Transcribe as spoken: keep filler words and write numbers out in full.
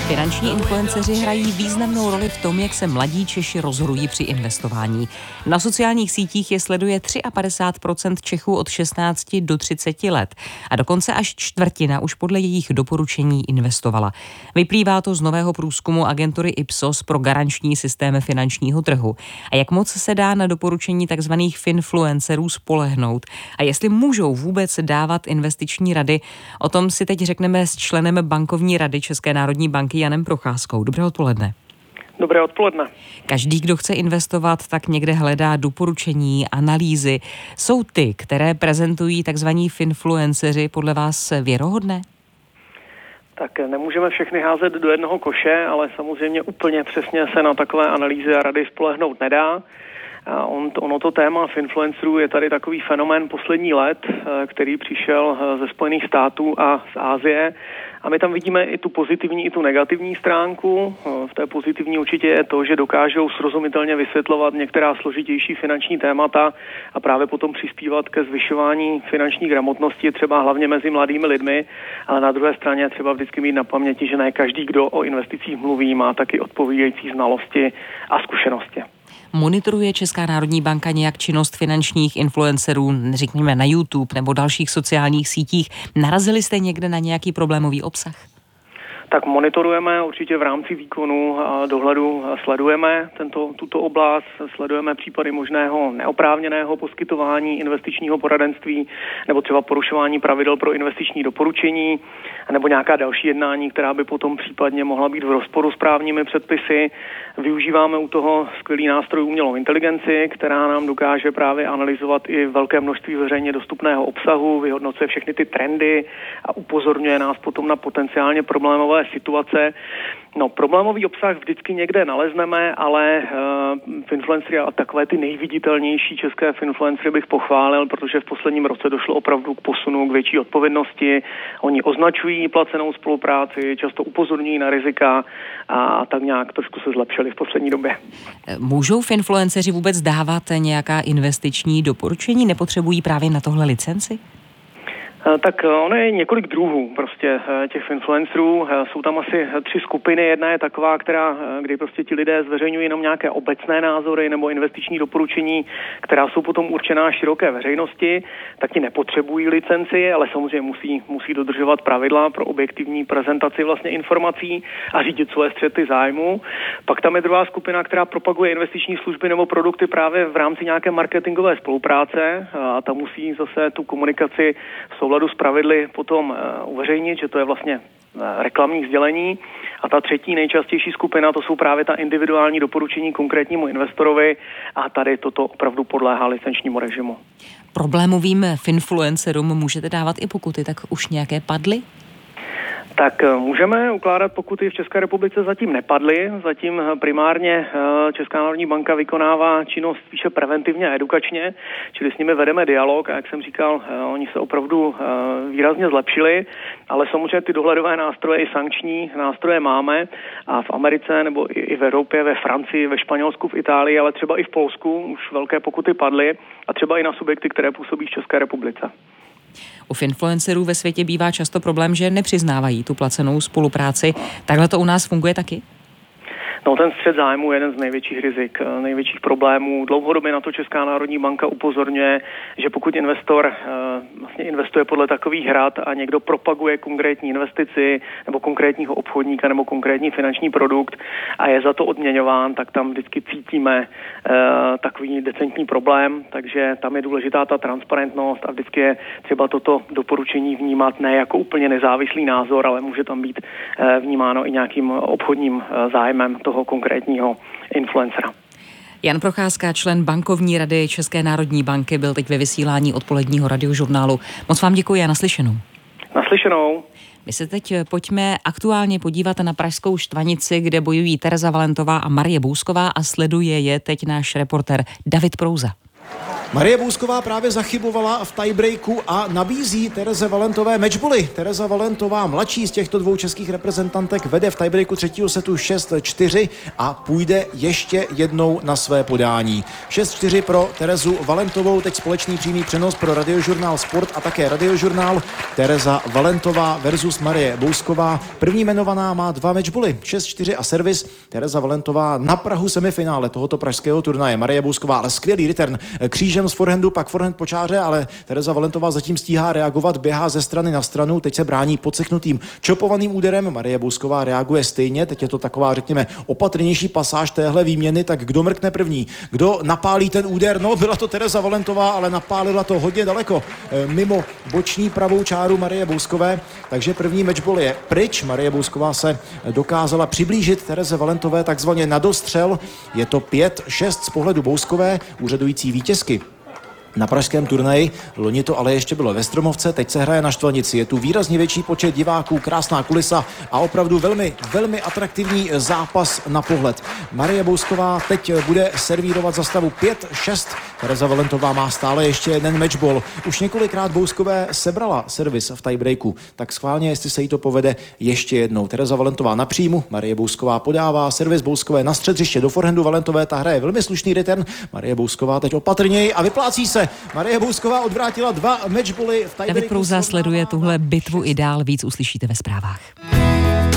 Finanční influenceři hrají významnou roli v tom, jak se mladí Češi rozhodují při investování. Na sociálních sítích je sleduje padesát tři procent Čechů od šestnácti do třiceti let a dokonce až čtvrtina už podle jejich doporučení investovala. Vyplývá to z nového průzkumu agentury Ipsos pro garanční systém finančního trhu. A jak moc se dá na doporučení tzv. Finfluencerů spolehnout a jestli můžou vůbec dávat investiční rady, o tom si teď řekneme s členem bankovní rady České národní banky Janem Procházkou. Dobré odpoledne. Dobré odpoledne. Každý, kdo chce investovat, tak někde hledá doporučení, analýzy. Jsou ty, které prezentují takzvaní finfluenceři, podle vás věrohodné? Tak nemůžeme všechny házet do jednoho koše, ale samozřejmě úplně přesně se na takové analýzy a rady spolehnout nedá. On, ono to téma finfluencerů je tady takový fenomén poslední let, který přišel ze Spojených států a z Asie. A my tam vidíme i tu pozitivní, i tu negativní stránku. V té pozitivní určitě je to, že dokážou srozumitelně vysvětlovat některá složitější finanční témata a právě potom přispívat ke zvyšování finanční gramotnosti, třeba hlavně mezi mladými lidmi, ale na druhé straně třeba vždycky mít na paměti, že ne každý, kdo o investicích mluví, má taky odpovídající znalosti a zkušenosti. Monitoruje Česká národní banka nějak činnost finančních influencerů, řekněme na YouTube nebo dalších sociálních sítích? Narazili jste někde na nějaký problémový obsah? Tak monitorujeme určitě v rámci výkonu a dohledu, sledujeme tento, tuto oblast, sledujeme případy možného neoprávněného poskytování investičního poradenství nebo třeba porušování pravidel pro investiční doporučení nebo nějaká další jednání, která by potom případně mohla být v rozporu s právními předpisy. Využíváme u toho skvělý nástroj umělou inteligenci, která nám dokáže právě analyzovat i velké množství veřejně dostupného obsahu, vyhodnocuje všechny ty trendy a upozorňuje nás potom na potenciálně problémové situace. No, problémový obsah vždycky někde nalezneme, ale uh, finfluencery a takové ty nejviditelnější české finfluencery bych pochválil, protože v posledním roce došlo opravdu k posunu, k větší odpovědnosti. Oni označují placenou spolupráci, často upozorňují na rizika a tak nějak trošku se zlepšili v poslední době. Můžou finfluenceři vůbec dávat nějaká investiční doporučení? Nepotřebují právě na tohle licenci? Tak ono je několik druhů prostě těch influencerů. Jsou tam asi tři skupiny. Jedna je taková, která, kdy prostě ti lidé zveřejňují jenom nějaké obecné názory nebo investiční doporučení, která jsou potom určená široké veřejnosti, tak ti nepotřebují licenci, ale samozřejmě musí, musí dodržovat pravidla pro objektivní prezentaci vlastně informací a řídit své střety zájmu. Pak tam je druhá skupina, která propaguje investiční služby nebo produkty právě v rámci nějaké marketingové spolupráce a ta musí zase tu komunikaci v souladu s pravidly potom uh, uveřejnit, že to je vlastně uh, reklamní sdělení. A ta třetí nejčastější skupina, to jsou právě ta individuální doporučení konkrétnímu investorovi a tady toto opravdu podléhá licenčnímu režimu. Problémovým finfluencerům můžete dávat i pokuty, tak už nějaké padly? Tak můžeme ukládat pokuty v České republice zatím nepadly. Zatím primárně Česká národní banka vykonává činnost spíše preventivně a edukačně, čili s nimi vedeme dialog a jak jsem říkal, oni se opravdu výrazně zlepšili, ale samozřejmě ty dohledové nástroje i sankční nástroje máme a v Americe nebo i v Evropě, ve Francii, ve Španělsku, v Itálii, ale třeba i v Polsku už velké pokuty padly a třeba i na subjekty, které působí v České republice. U finfluencerů ve světě bývá často problém, že nepřiznávají tu placenou spolupráci. Takhle to u nás funguje taky? No, ten střet zájmu je jeden z největších rizik, největších problémů. Dlouhodobě na to Česká národní banka upozorňuje, že pokud investor uh, vlastně investuje podle takových hrad a někdo propaguje konkrétní investici nebo konkrétního obchodníka nebo konkrétní finanční produkt a je za to odměňován, tak tam vždycky cítíme uh, takový decentní problém, takže tam je důležitá ta transparentnost a vždycky je třeba toto doporučení vnímat ne jako úplně nezávislý názor, ale může tam být uh, vnímáno i nějakým obchodním uh, zájmem toho konkrétního influencera. Jan Procházka, člen bankovní rady České národní banky, byl teď ve vysílání odpoledního radiožurnálu. Moc vám děkuji a naslyšenou. Naslyšenou. My se teď pojďme aktuálně podívat na pražskou Štvanici, kde bojují Tereza Valentová a Marie Bousková a sleduje je teď náš reportér David Prouza. Marie Bousková právě zachybovala v tiebreaku a nabízí Tereze Valentové matchboly. Tereza Valentová, mladší z těchto dvou českých reprezentantek, vede v tiebreaku třetího setu šest čtyři a půjde ještě jednou na své podání. šest čtyři pro Terezu Valentovou, teď společný přímý přenos pro Radiožurnál Sport a také Radiožurnál. Tereza Valentová versus Marie Bousková. První jmenovaná má dva matchboly, šest čtyři a servis. Tereza Valentová na prahu semifinále tohoto pražského turnaje. Marie Bousková, ale skvělý return, křížem z forehandu, pak forehand po čáře, ale Tereza Valentová zatím stíhá reagovat, běhá ze strany na stranu, teď se brání podseknutým čopovaným úderem. Marie Bousková reaguje stejně, teď je to taková, řekněme, opatrnější pasáž téhle výměny, tak kdo mrkne první, kdo napálí ten úder? No, byla to Tereza Valentová, ale napálila to hodně daleko mimo boční pravou čáru Marie Bouskové, takže první matchball je pryč. Marie Bousková se dokázala přiblížit Tereze Valentové takzvaně na dostřel. Je to pět šest z pohledu Bouskové, úřadující vítězky na pražském turnaji. Loni to ale ještě bylo ve Stromovce, teď se hraje na Štvanici. Je tu výrazně větší počet diváků, krásná kulisa a opravdu velmi, velmi atraktivní zápas na pohled. Marie Bousková teď bude servírovat za stavu pět šest. Tereza Valentová má stále ještě jeden matchball. Už několikrát Bouskové sebrala servis v tiebreaku, tak schválně, jestli se jí to povede ještě jednou. Tereza Valentová na příjmu, Marie Bousková podává, servis Bouskové na střed hřiště do forehandu Valentové, ta hraje velmi slušný return. Marie Bousková teď opatrněji a vyplácí se. Marie Bousková odvrátila dva matchbally v tiebreaku. David Prouza sleduje tuhle bitvu i dál, víc uslyšíte ve zprávách.